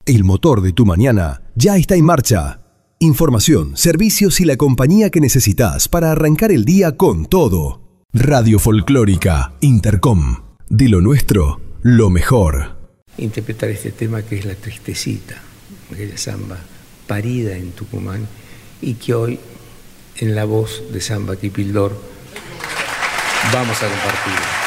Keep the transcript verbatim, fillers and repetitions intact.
El motor de tu mañana ya está en marcha. Información, servicios y la compañía que necesitas para arrancar el día con todo. Radio Folclórica Intercom. De lo nuestro, lo mejor. Interpretar este tema que es La Tristecita, aquella samba parida en Tucumán y que hoy en la voz de Samba Kipildor vamos a compartir.